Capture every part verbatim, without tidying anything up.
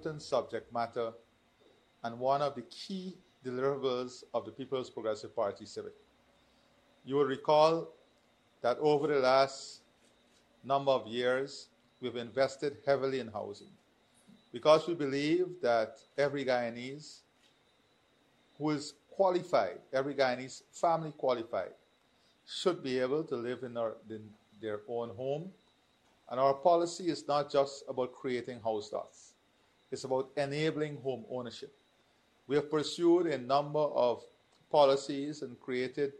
subject matter and one of the key deliverables of the People's Progressive Party Civic. You will recall that over the last number of years, we've invested heavily in housing because we believe that every Guyanese who is qualified, every Guyanese family qualified, should be able to live in their, in their own home. And our policy is not just about creating house lots. It's about enabling home ownership. We have pursued a number of policies and created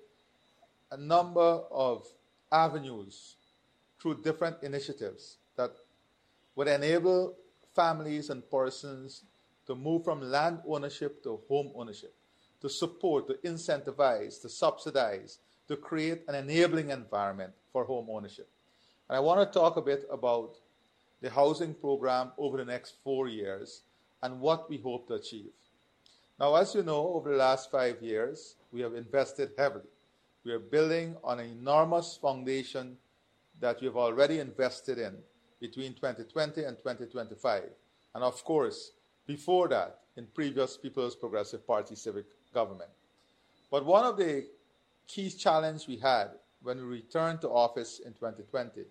a number of avenues through different initiatives that would enable families and persons to move from land ownership to home ownership, to support, to incentivize, to subsidize, to create an enabling environment for home ownership. And I want to talk a bit about the housing program over the next four years and what we hope to achieve. Now, as you know, over the last five years, we have invested heavily. We are building on an enormous foundation that we have already invested in between twenty twenty and twenty twenty-five. And of course, before that, in previous People's Progressive Party civic government. But one of the key challenges we had when we returned to office in twenty twenty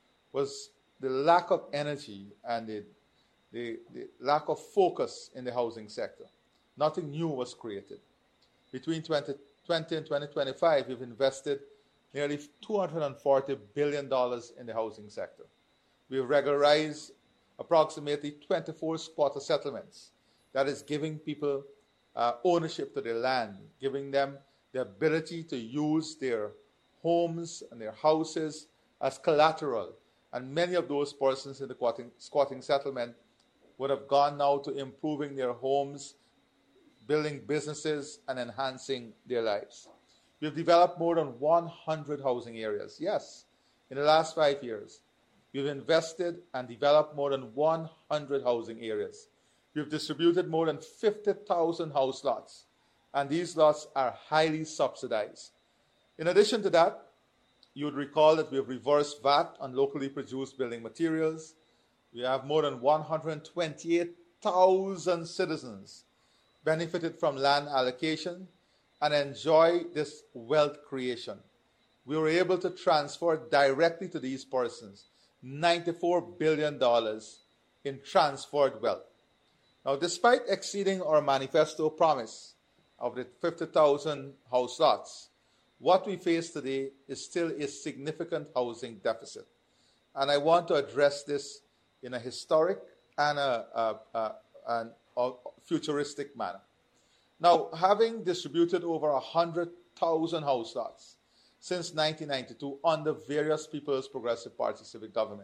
was the lack of energy and the, the, the lack of focus in the housing sector. Nothing new was created. Between twenty twenty and twenty twenty-five, we've invested nearly two hundred forty billion dollars in the housing sector. We've regularized approximately twenty-four squatter settlements. That is giving people uh, ownership to their land, giving them the ability to use their homes and their houses as collateral. And many of those persons in the squatting, squatting settlement would have gone now to improving their homes, building businesses, and enhancing their lives. We've developed more than one hundred housing areas. Yes, in the last five years, we've invested and developed more than one hundred housing areas. We've distributed more than fifty thousand house lots, and these lots are highly subsidized. In addition to that, you would recall that we have reversed V A T on locally produced building materials. We have more than one hundred twenty-eight thousand citizens benefited from land allocation and enjoy this wealth creation. We were able to transfer directly to these persons ninety-four billion dollars in transferred wealth. Now, despite exceeding our manifesto promise of the fifty thousand house lots, what we face today is still a significant housing deficit. And I want to address this in a historic and a, a, a, an a futuristic manner. Now, having distributed over one hundred thousand house lots since nineteen ninety-two under various People's Progressive Party civic government,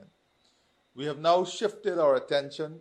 we have now shifted our attention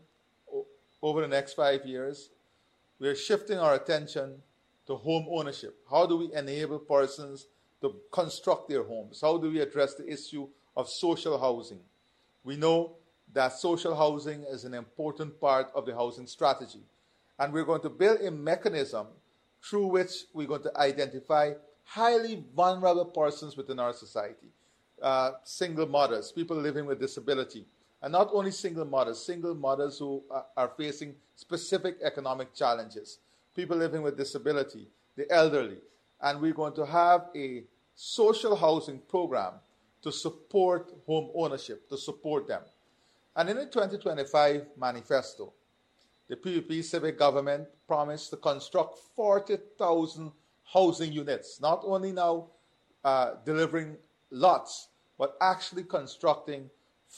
over the next five years. We are shifting our attention to home ownership. How do we enable persons to construct their homes? How do we address the issue of social housing? We know that social housing is an important part of the housing strategy. And we're going to build a mechanism through which we're going to identify highly vulnerable persons within our society. Uh, single mothers, people living with disability. And not only single mothers, single mothers who are, are facing specific economic challenges. People living with disability, the elderly. And we're going to have a social housing program to support home ownership, to support them. And in the twenty twenty-five manifesto, the P P P civic government promised to construct forty thousand housing units, not only now uh, delivering lots, but actually constructing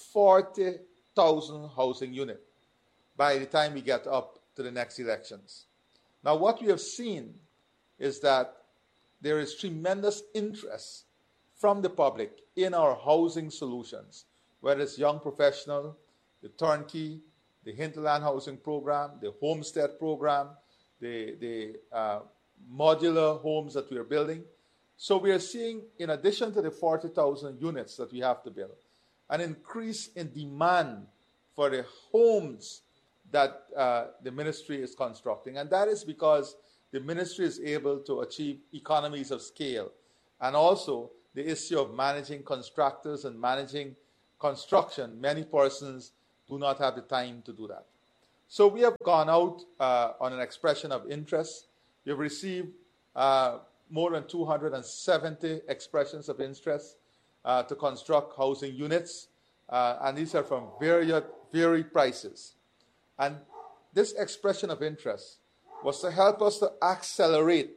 forty thousand housing units by the time we get up to the next elections. Now, what we have seen is that there is tremendous interest from the public in our housing solutions, whether it's young professional, the turnkey, the hinterland housing program, the homestead program, the, the uh, modular homes that we are building. So we are seeing, in addition to the forty thousand units that we have to build, an increase in demand for the homes that uh, the ministry is constructing. And that is because the ministry is able to achieve economies of scale. And also the issue of managing contractors and managing construction, many persons do not have the time to do that. So we have gone out uh, on an expression of interest. We have received uh, more than two hundred seventy expressions of interest uh, to construct housing units, uh, and these are from various varied prices. And this expression of interest was to help us to accelerate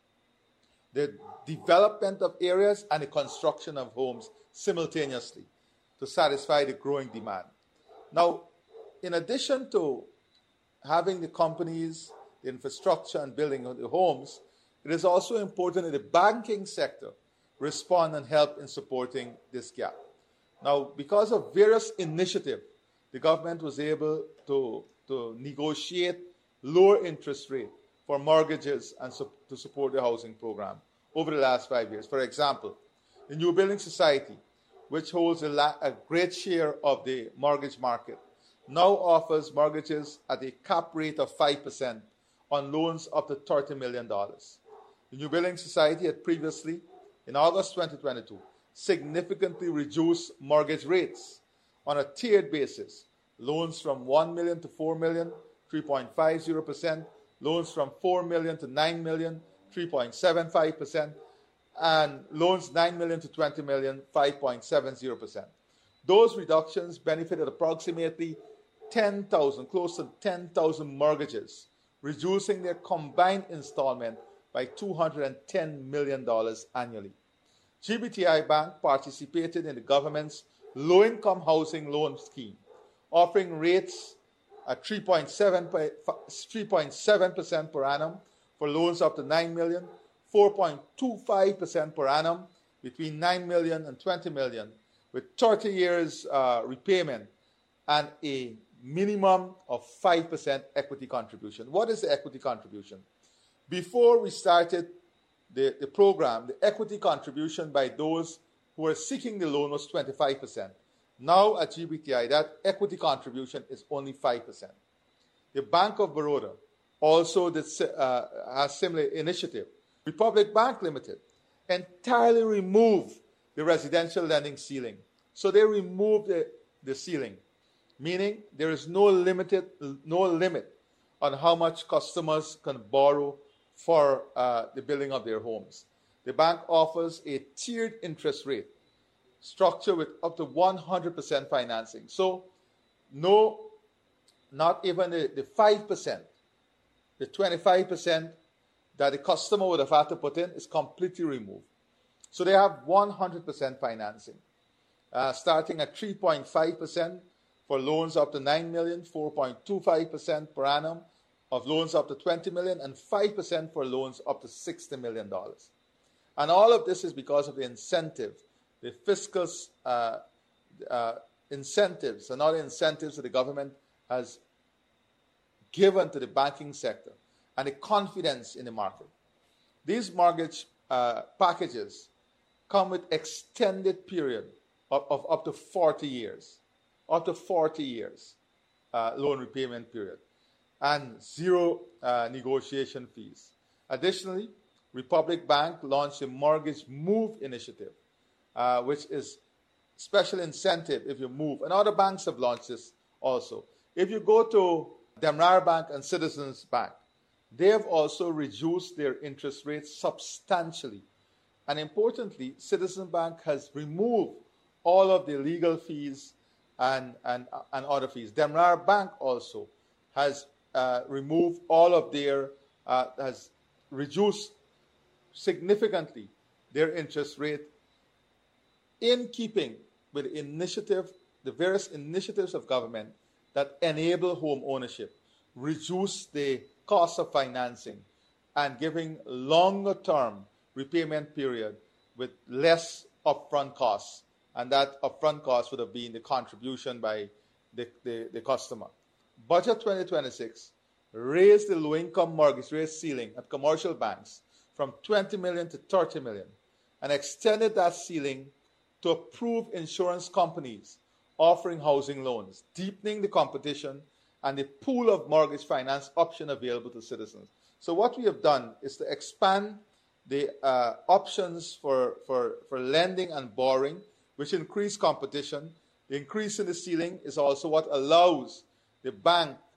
the development of areas and the construction of homes simultaneously to satisfy the growing demand. Now, in addition to having the companies, the infrastructure, and building of the homes, it is also important that the banking sector respond and help in supporting this gap. Now, because of various initiatives, the government was able to, to negotiate lower interest rate for mortgages and su- to support the housing program over the last five years. For example, the New Building Society, which holds a, la- a great share of the mortgage market, now offers mortgages at a cap rate of five percent on loans up to thirty million dollars. The New Building Society had previously, in August twenty twenty-two, significantly reduced mortgage rates on a tiered basis. Loans from one million dollars to four million dollars, three point five zero percent. Loans from four million dollars to nine million dollars, three point seven five percent. And loans nine million dollars to twenty million dollars, five point seven zero percent. Those reductions benefited approximately ten thousand, close to ten thousand mortgages, reducing their combined installment by two hundred ten million dollars annually. G B T I Bank participated in the government's low-income housing loan scheme, offering rates at three point seven percent per annum for loans up to nine million dollars, four point two five percent per annum between nine million dollars and twenty million dollars, with thirty years uh, repayment and a minimum of five percent equity contribution. What is the equity contribution? Before we started the, the program, the equity contribution by those who were seeking the loan was twenty-five percent. Now at G B T I, that equity contribution is only five percent. The Bank of Baroda also did, uh, has similar initiative. Republic Bank Limited entirely removed the residential lending ceiling. So they removed the, the ceiling, meaning there is no limited, no limit on how much customers can borrow for uh, the building of their homes. The bank offers a tiered interest rate structure with up to one hundred percent financing. So no, not even the, the five percent, the twenty-five percent that the customer would have had to put in is completely removed. So they have one hundred percent financing, uh, starting at three point five percent for loans up to nine million dollars, four point two five percent per annum of loans up to twenty million dollars, and five percent for loans up to sixty million dollars. And all of this is because of the incentive, the fiscal uh, uh, incentives, and other incentives that the government has given to the banking sector, and the confidence in the market. These mortgage uh, packages come with extended period of, of up to forty years, up to forty years uh, loan repayment period, and zero uh, negotiation fees. Additionally, Republic Bank launched a Mortgage Move initiative, uh, which is special incentive if you move. And other banks have launched this also. If you go to Demrar Bank and Citizens Bank, they have also reduced their interest rates substantially. And importantly, Citizens Bank has removed all of the legal fees and, and, and other fees. Demrar Bank also has uh, removed all of their, uh, has reduced significantly their interest rate in keeping with the initiative, the various initiatives of government that enable home ownership, reduce the cost of financing, and giving longer term repayment period with less upfront costs. And that upfront cost would have been the contribution by the, the, the customer. Budget twenty twenty-six raised the low-income mortgage rate ceiling at commercial banks from twenty million dollars to thirty million dollars and extended that ceiling to approve insurance companies offering housing loans, deepening the competition and the pool of mortgage finance option available to citizens. So what we have done is to expand the uh, options for, for, for lending and borrowing, which increase competition. The increase in the ceiling is also what allows the bank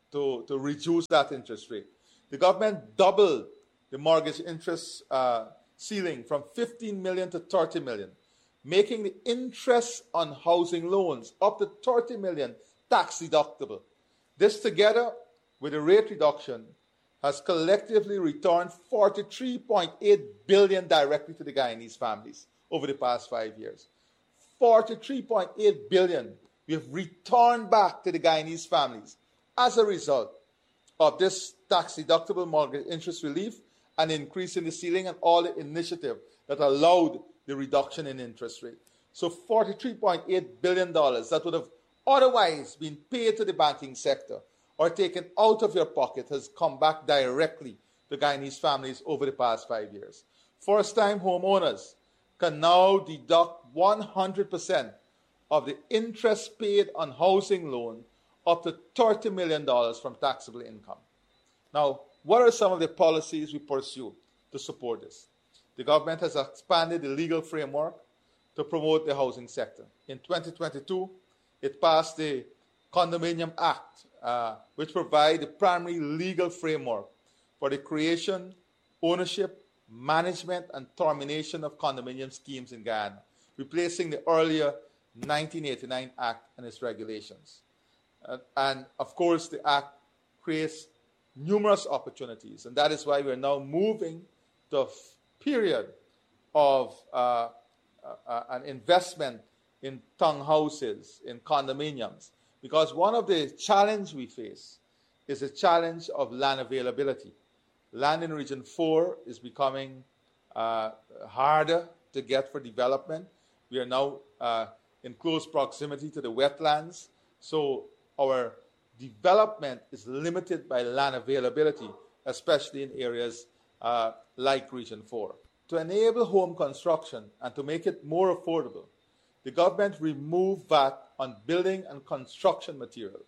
to, to reduce that interest rate. The government doubled the mortgage interest uh, ceiling from fifteen million to thirty million, making the interest on housing loans up to thirty million tax deductible. This, together with a rate reduction, has collectively returned forty-three point eight billion dollars directly to the Guyanese families over the past five years. forty-three point eight billion dollars we have returned back to the Guyanese families as a result of this tax-deductible mortgage interest relief and increase in the ceiling and all the initiative that allowed the reduction in interest rate. So forty-three point eight billion dollars that would have otherwise been paid to the banking sector or taken out of your pocket has come back directly to Guyanese families over the past five years. First-time homeowners can now deduct one hundred percent of the interest paid on housing loan up to thirty million dollars from taxable income. Now, what are some of the policies we pursue to support this? The government has expanded the legal framework to promote the housing sector. In twenty twenty-two, it passed the Condominium Act, uh, which provides the primary legal framework for the creation, ownership, management, and termination of condominium schemes in Guyana, replacing the earlier nineteen eighty-nine Act and its regulations. Uh, and, of course, the Act creates numerous opportunities, and that is why we are now moving to a period of uh, uh, an investment in townhouses, in condominiums, because one of the challenges we face is the challenge of land availability. Land in Region four is becoming uh, harder to get for development. We are now uh, in close proximity to the wetlands, so our development is limited by land availability, especially in areas uh, like Region four. To enable home construction and to make it more affordable, the government removed V A T on building and construction material.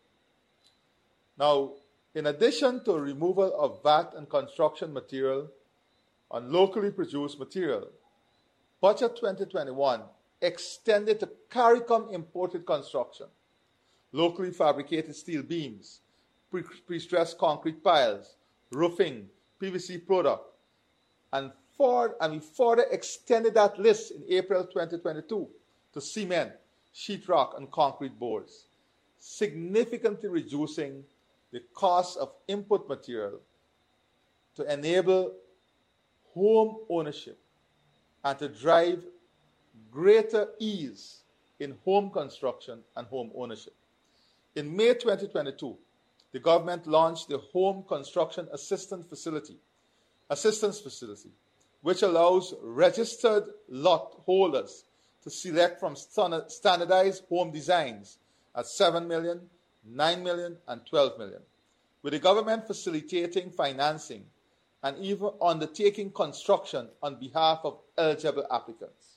Now, in addition to removal of V A T and construction material on locally produced material, Budget twenty twenty-one extended to CARICOM imported construction, locally fabricated steel beams, pre- pre-stressed concrete piles, roofing, P V C product, and, for, and we further extended that list in April twenty twenty-two to cement, sheetrock, and concrete boards, significantly reducing the cost of input material to enable home ownership and to drive greater ease in home construction and home ownership. In May twenty twenty-two, the government launched the Home Construction Assistance Facility, Assistance Facility, which allows registered lot holders to select from standardized home designs at seven million, nine million, and twelve million, with the government facilitating financing and even undertaking construction on behalf of eligible applicants.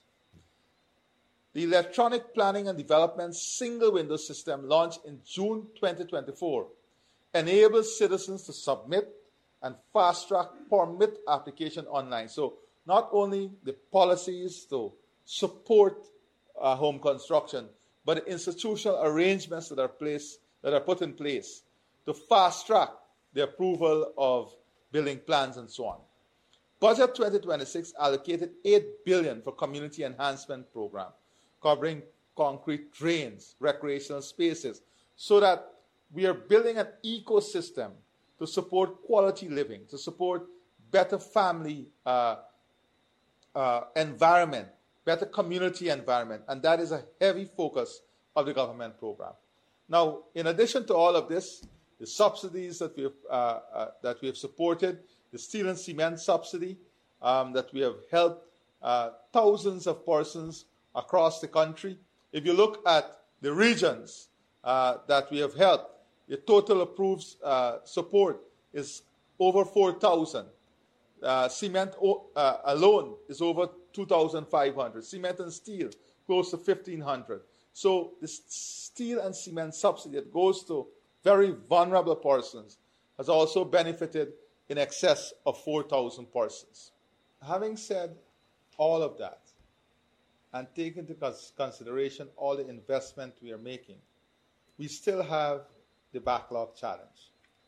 The Electronic Planning and Development Single Window System, launched in June twenty twenty-four, enables citizens to submit and fast-track permit application online. So not only the policies to support uh, home construction, but the institutional arrangements that are, placed, that are put in place to fast-track the approval of building plans and so on. Budget twenty twenty-six allocated eight billion dollars for community enhancement program, covering concrete drains, recreational spaces, so that we are building an ecosystem to support quality living, to support better family uh, uh, environment, better community environment, and that is a heavy focus of the government program. Now, in addition to all of this, the subsidies that we have, uh, uh, that we have supported, the steel and cement subsidy um, that we have helped uh, thousands of persons across the country. If you look at the regions uh, that we have helped, the total approved uh, support is over four thousand. Uh, cement o- uh, alone is over two thousand five hundred. Cement and steel, close to fifteen hundred. So the steel and cement subsidy that goes to very vulnerable persons has also benefited in excess of four thousand persons. Having said all of that, and take into consideration all the investment we are making, we still have the backlog challenge.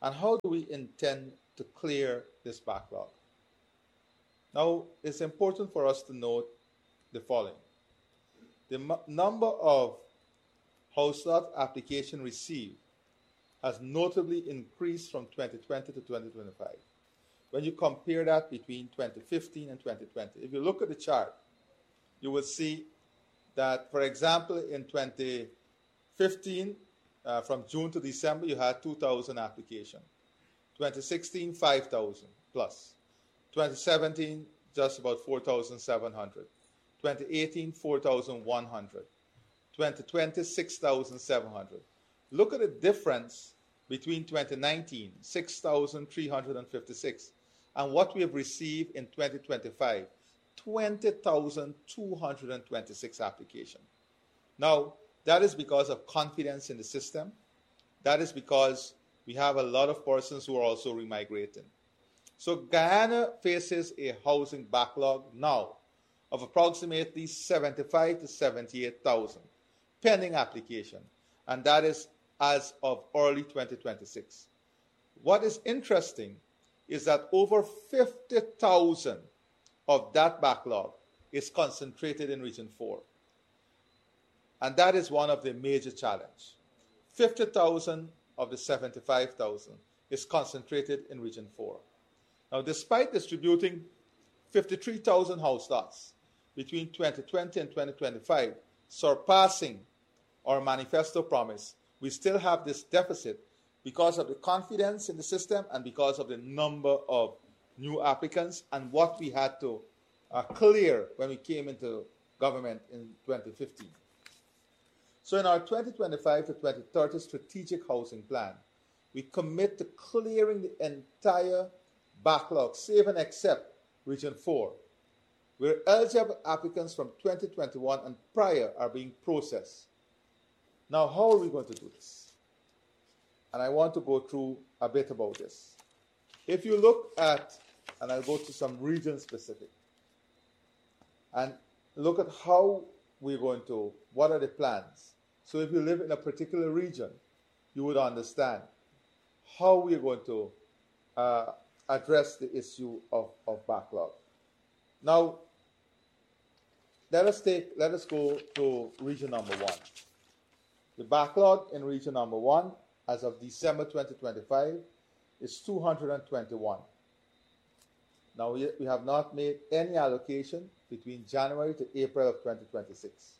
And how do we intend to clear this backlog? Now, it's important for us to note the following. The m- number of house lot applications received has notably increased from twenty twenty to twenty twenty-five. When you compare that between twenty fifteen and twenty twenty, if you look at the chart, you will see that, for example, in twenty fifteen, uh, from June to December, you had two thousand applications. twenty sixteen, five thousand plus. twenty seventeen, just about four thousand seven hundred. twenty eighteen, four thousand one hundred. twenty twenty, six thousand seven hundred. Look at the difference between twenty nineteen, six thousand three hundred fifty-six, and what we have received in twenty twenty-five, twenty thousand two hundred twenty-six applications. Now, that is because of confidence in the system. That is because we have a lot of persons who are also remigrating. So Guyana faces a housing backlog now of approximately seventy-five to seventy-eight thousand pending application, and that is as of early twenty twenty-six. What is interesting is that over fifty thousand of that backlog is concentrated in Region four. And that is one of the major challenges. fifty thousand of the seventy-five thousand is concentrated in Region four. Now, despite distributing fifty-three thousand house lots between twenty twenty and twenty twenty-five, surpassing our manifesto promise, we still have this deficit because of the confidence in the system and because of the number of new applicants and what we had to uh, clear when we came into government in twenty fifteen. So in our twenty twenty-five to twenty thirty strategic housing plan, we commit to clearing the entire backlog, save and except Region four, where eligible applicants from twenty twenty-one and prior are being processed. Now, how are we going to do this? And I want to go through a bit about this. If you look at, and I'll go to some region specific, and look at how we're going to, what are the plans? So if you live in a particular region, you would understand how we're going to uh, address the issue of, of backlog. Now, let us take, let us go to region number one. The backlog in region number one, as of December twenty twenty-five, is two hundred twenty-one. Now, we, we have not made any allocation between January to April of twenty twenty-six.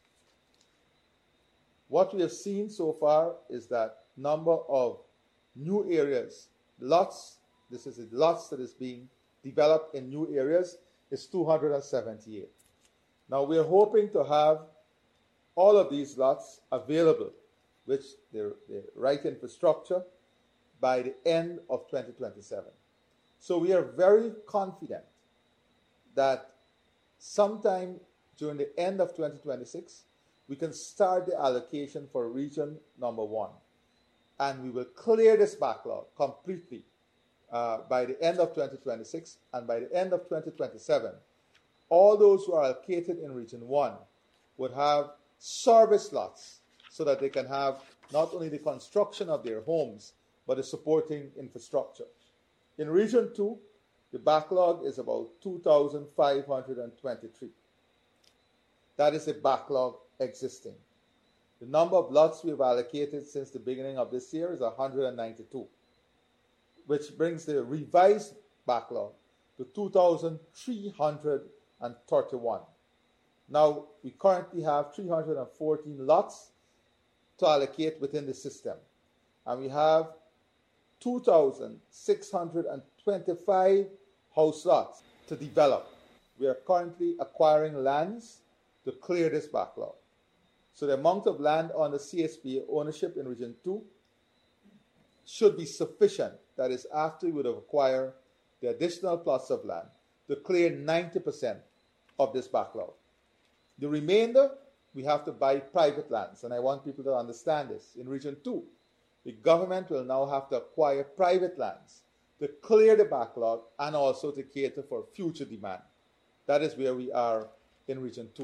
What we have seen so far is that number of new areas, lots, this is the lots that is being developed in new areas, is two hundred seventy-eight. Now, we are hoping to have all of these lots available, which the right infrastructure, by the end of twenty twenty-seven. So we are very confident that sometime during the end of twenty twenty-six, we can start the allocation for region number one. And we will clear this backlog completely uh, by the end of twenty twenty-six, and by the end of twenty twenty-seven, all those who are allocated in region one would have service lots so that they can have not only the construction of their homes, but the supporting infrastructure. In region two, the backlog is about two thousand five hundred twenty-three. That is a backlog existing. The number of lots we've allocated since the beginning of this year is one hundred ninety-two, which brings the revised backlog to two thousand three hundred thirty-one. Now, we currently have three hundred fourteen lots to allocate within the system, and we have two thousand six hundred twenty-five house lots to develop. We are currently acquiring lands to clear this backlog. So the amount of land under C S P A ownership in Region two should be sufficient, that is, after we would have acquired the additional plots of land, to clear ninety percent of this backlog. The remainder, we have to buy private lands, and I want people to understand this. In Region two, the government will now have to acquire private lands to clear the backlog and also to cater for future demand. That is where we are in Region two.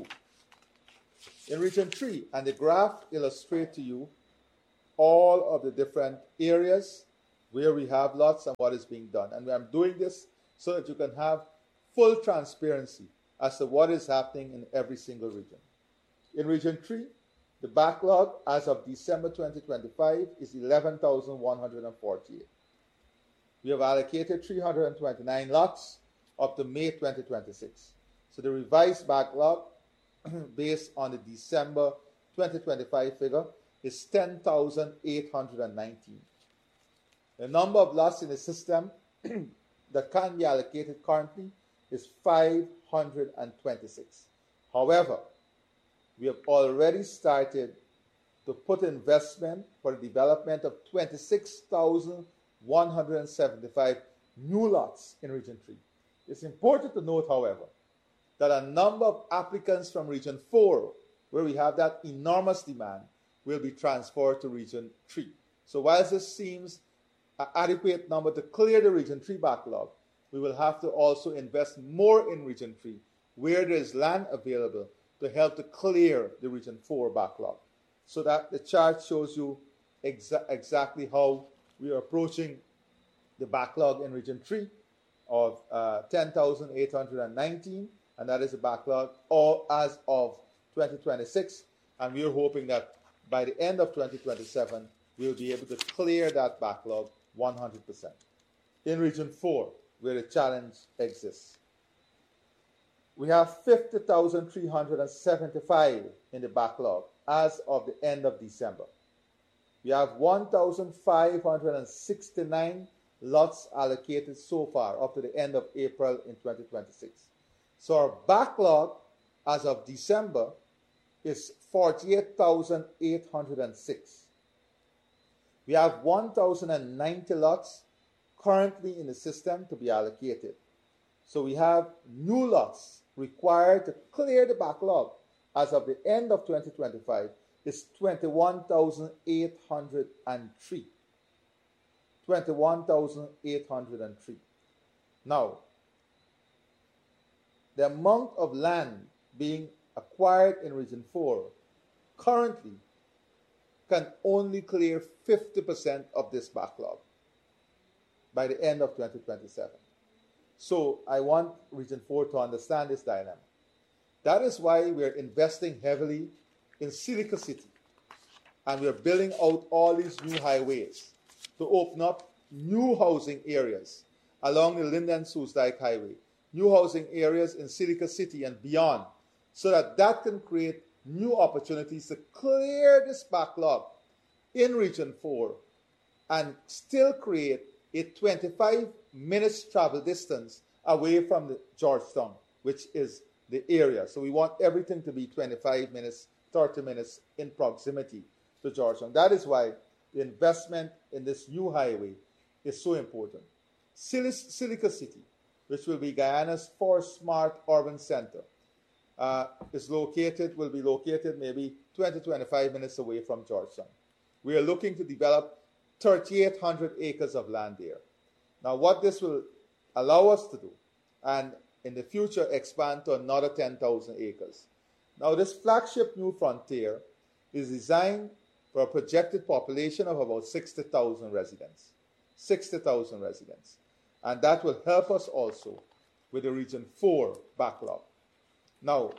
In Region three, and the graph illustrates to you all of the different areas where we have lots and what is being done. And I'm doing this so that you can have full transparency as to what is happening in every single region. In Region three, the backlog as of December twenty twenty-five is eleven thousand one hundred forty-eight. We have allocated three hundred twenty-nine lots up to May twenty twenty-six. So the revised backlog based on the December twenty twenty-five figure is ten thousand eight hundred nineteen. The number of lots in the system that can be allocated currently is five hundred twenty-six. However, we have already started to put investment for the development of twenty-six thousand one hundred seventy-five new lots in Region three. It's important to note, however, that a number of applicants from Region four, where we have that enormous demand, will be transferred to Region three. So whilst this seems an adequate number to clear the Region three backlog, we will have to also invest more in Region three, where there is land available, to help to clear the Region four backlog. So that the chart shows you exa exactly how we are approaching the backlog in Region three of uh, ten thousand eight hundred nineteen, and that is the backlog all as of twenty twenty-six, and we are hoping that by the end of twenty twenty-seven, we will be able to clear that backlog one hundred percent. In Region four, where the challenge exists, we have fifty thousand three hundred seventy-five in the backlog as of the end of December. We have one thousand five hundred sixty-nine lots allocated so far up to the end of April in twenty twenty-six. So our backlog as of December is forty-eight thousand eight hundred six. We have one thousand ninety lots currently in the system to be allocated. So we have new lots required to clear the backlog as of the end of twenty twenty-five is twenty-one thousand eight hundred three. twenty-one thousand eight hundred three. Now, the amount of land being acquired in Region four currently can only clear fifty percent of this backlog by the end of twenty twenty-seven. So I want Region four to understand this dilemma. That is why we're investing heavily in Silica City, and we're building out all these new highways to open up new housing areas along the Linden-Soesdijk Highway, new housing areas in Silica City and beyond, so that that can create new opportunities to clear this backlog in Region four and still create a twenty-five minutes travel distance away from the Georgetown, which is the area. So we want everything to be twenty-five minutes, thirty minutes in proximity to Georgetown. That is why the investment in this new highway is so important. Sil Silica City, which will be Guyana's first smart urban center, uh, is located, will be located maybe twenty to twenty-five minutes away from Georgetown. We are looking to develop thirty-eight hundred acres of land there. Now, what this will allow us to do, and in the future expand to another ten thousand acres. Now, this flagship New Frontier is designed for a projected population of about sixty thousand residents. sixty thousand residents. And that will help us also with the Region four backlog. Now,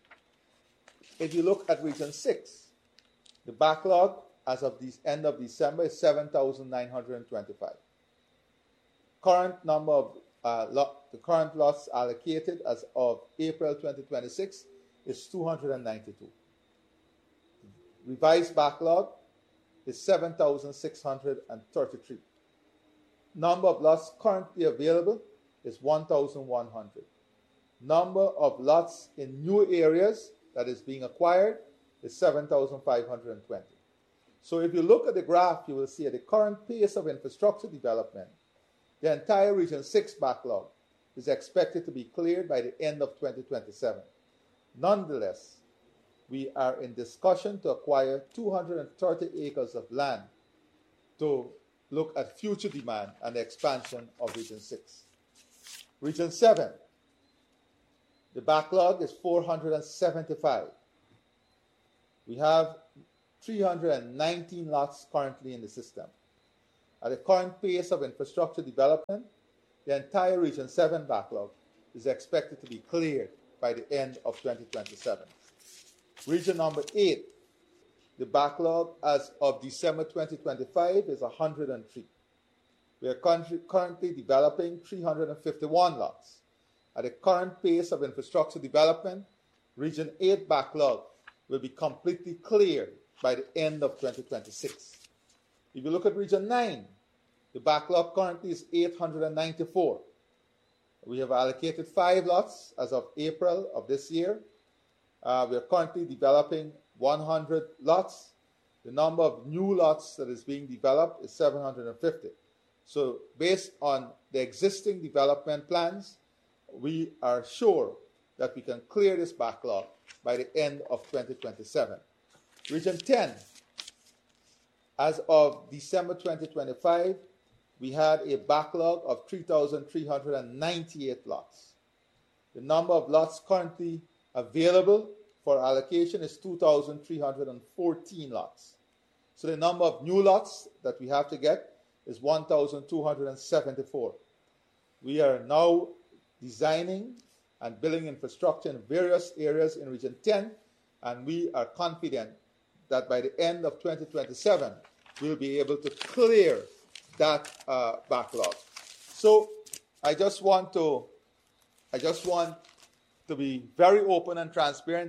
if you look at Region six, the backlog as of the end of December is seven thousand nine hundred twenty-five. Current number of uh, lot, the current lots allocated as of April twenty twenty-six is two hundred ninety-two. Revised backlog is seven thousand six hundred thirty-three. Number of lots currently available is one thousand one hundred. Number of lots in new areas that is being acquired is seven thousand five hundred twenty. So if you look at the graph, you will see at the current pace of infrastructure development, the entire Region six backlog is expected to be cleared by the end of twenty twenty-seven. Nonetheless, we are in discussion to acquire two hundred thirty acres of land to look at future demand and the expansion of Region six. Region seven, the backlog is four hundred seventy-five. We have three hundred nineteen lots currently in the system. At the current pace of infrastructure development, the entire Region seven backlog is expected to be cleared by the end of twenty twenty-seven. Region number eight, the backlog as of December twenty twenty-five is one hundred three. We are currently developing three hundred fifty-one lots. At the current pace of infrastructure development, Region eight backlog will be completely cleared by the end of twenty twenty-six. If you look at Region nine, the backlog currently is eight hundred ninety-four. We have allocated five lots as of April of this year. Uh, we are currently developing one hundred lots. The number of new lots that is being developed is seven hundred fifty. So based on the existing development plans, we are sure that we can clear this backlog by the end of twenty twenty-seven. Region ten, as of December twenty twenty-five, we had a backlog of three thousand three hundred ninety-eight lots. The number of lots currently available for allocation is two thousand three hundred fourteen lots. So the number of new lots that we have to get is one thousand two hundred seventy-four. We are now designing and building infrastructure in various areas in Region ten, and we are confident that by the end of twenty twenty-seven, we'll be able to clear that uh, backlog. So I just want to, I just want to be very open and transparent.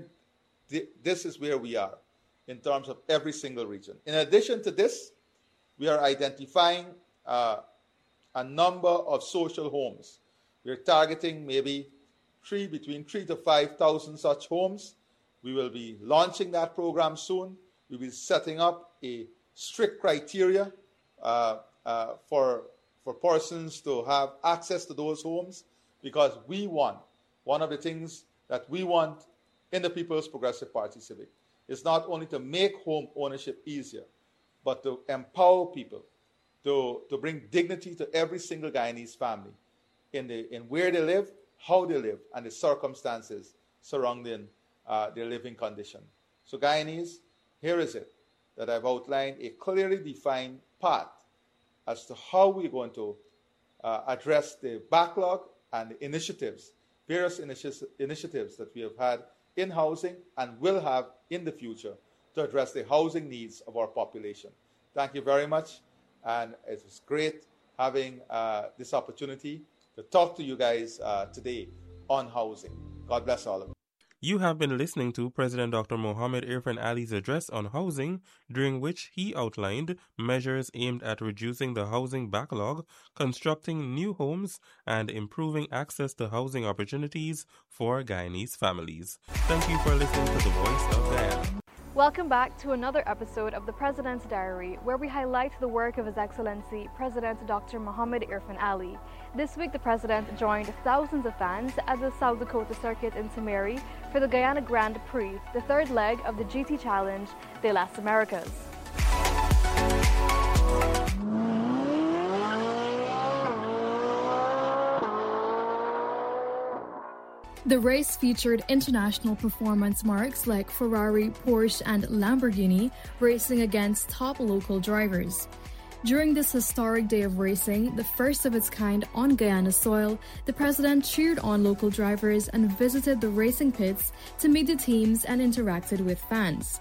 This is where we are in terms of every single region. In addition to this, we are identifying uh, a number of social homes. We're targeting maybe three, between three to five thousand such homes. We will be launching that program soon. We will be setting up a strict criteria uh, uh, for, for persons to have access to those homes, because we want, one of the things that we want in the People's Progressive Party Civic is not only to make home ownership easier, but to empower people, to, to bring dignity to every single Guyanese family in, the, in where they live, how they live, and the circumstances surrounding uh, their living condition. So Guyanese, here is it, that I've outlined a clearly defined path as to how we're going to uh, address the backlog and the initiatives, various initi- initiatives that we have had in housing and will have in the future to address the housing needs of our population. Thank you very much, and it was great having uh, this opportunity to talk to you guys uh, today on housing. God bless all of you. You have been listening to President Doctor Mohammed Irfan Ali's address on housing, during which he outlined measures aimed at reducing the housing backlog, constructing new homes, and improving access to housing opportunities for Guyanese families. Thank you for listening to The Voice of Guyana. Welcome back to another episode of the President's Diary, where we highlight the work of His Excellency President Doctor Mohammed Irfan Ali. This week, the President joined thousands of fans at the South Dakota Circuit in Timehri for the Guyana Grand Prix, the third leg of the G T Challenge de las Americas. The race featured international performance marks like Ferrari, Porsche, and Lamborghini racing against top local drivers. During this historic day of racing, the first of its kind on Guyana soil, the President cheered on local drivers and visited the racing pits to meet the teams and interacted with fans.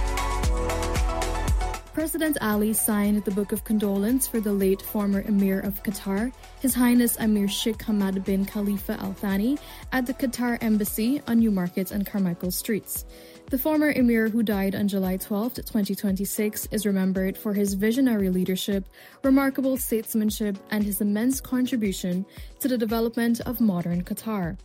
President Ali signed the Book of Condolence for the late former Emir of Qatar, His Highness Emir Sheikh Hamad bin Khalifa Al Thani, at the Qatar Embassy on Newmarket and Carmichael Streets. The former Emir, who died on July twelfth, twenty twenty-six, is remembered for his visionary leadership, remarkable statesmanship, and his immense contribution to the development of modern Qatar.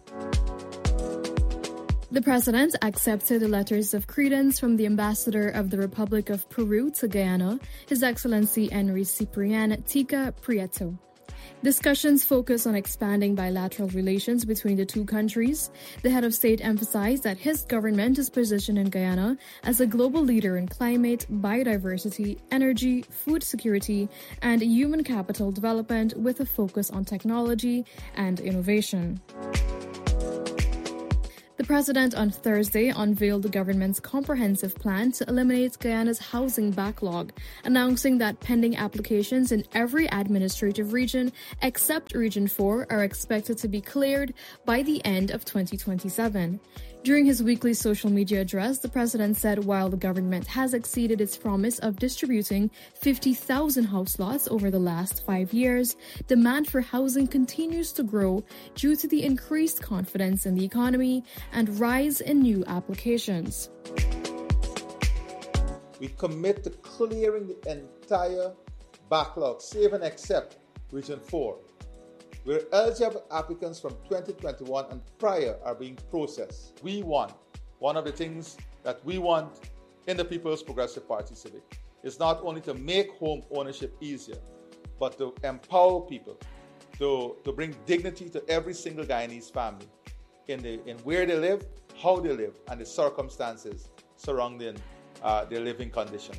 The President accepted letters of credence from the Ambassador of the Republic of Peru to Guyana, His Excellency Henry Ciprian Tica Prieto. Discussions focus on expanding bilateral relations between the two countries. The head of state emphasized that his government is positioned in Guyana as a global leader in climate, biodiversity, energy, food security, and human capital development with a focus on technology and innovation. The president on Thursday unveiled the government's comprehensive plan to eliminate Guyana's housing backlog, announcing that pending applications in every administrative region except Region four are expected to be cleared by the end of twenty twenty-seven. During his weekly social media address, the president said while the government has exceeded its promise of distributing fifty thousand house lots over the last five years, demand for housing continues to grow due to the increased confidence in the economy and rise in new applications. We commit to clearing the entire backlog, save and except Region four, where eligible applicants from twenty twenty-one and prior are being processed. We want, one of the things that we want in the People's Progressive Party Civic is not only to make home ownership easier, but to empower people, to, to bring dignity to every single Guyanese family in, the, in where they live, how they live, and the circumstances surrounding uh, their living condition.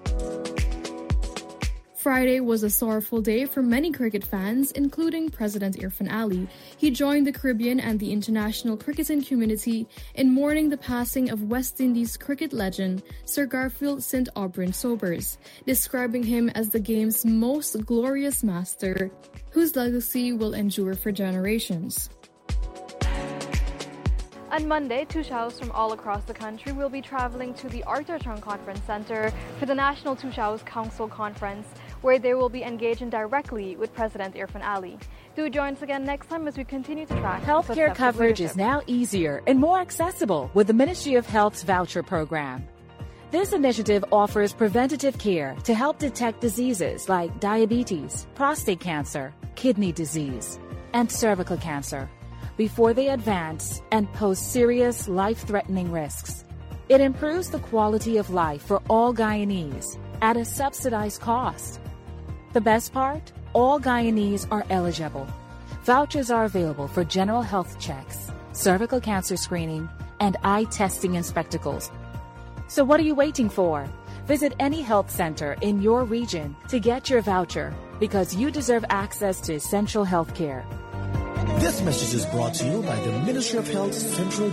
Friday was a sorrowful day for many cricket fans, including President Irfaan Ali. He joined the Caribbean and the international cricketing community in mourning the passing of West Indies cricket legend Sir Garfield Saint Aubyn Sobers, describing him as the game's most glorious master, whose legacy will endure for generations. On Monday, Tushals from all across the country will be traveling to the Arthur Chung Conference Center for the National Tushals Council Conference, where they will be engaging directly with President Irfaan Ali. Do join us again next time as we continue to track healthcare coverage is now easier and more accessible with the Ministry of Health's voucher program. This initiative offers preventative care to help detect diseases like diabetes, prostate cancer, kidney disease, and cervical cancer before they advance and pose serious life-threatening risks. It improves the quality of life for all Guyanese at a subsidized cost. The best part? All Guyanese are eligible. Vouchers are available for general health checks, cervical cancer screening, and eye testing and spectacles. So what are you waiting for? Visit any health center in your region to get your voucher because you deserve access to essential health care. This message is brought to you by the Ministry of Health's Central